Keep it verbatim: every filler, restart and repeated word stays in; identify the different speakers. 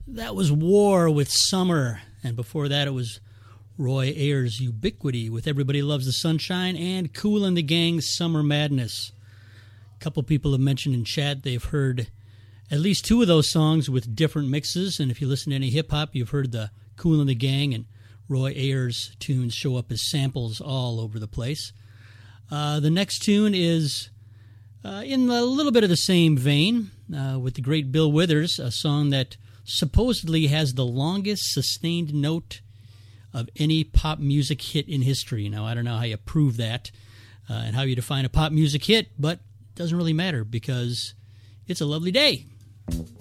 Speaker 1: That was War with Summer, and before that it was Roy Ayers' Ubiquity with Everybody Loves the Sunshine, and Kool and the Gang's Summer Madness. A couple people have mentioned in chat they've heard at least two of those songs with different mixes, and if you listen to any hip-hop, you've heard the Kool and the Gang and Roy Ayers tunes show up as samples all over the place. Uh, the next tune is uh, in a little bit of the same vein uh, with the great Bill Withers, a song that supposedly has the longest sustained note of any pop music hit in history. Now, I don't know how you prove that uh, and how you define a pop music hit, but it doesn't really matter because it's a lovely day.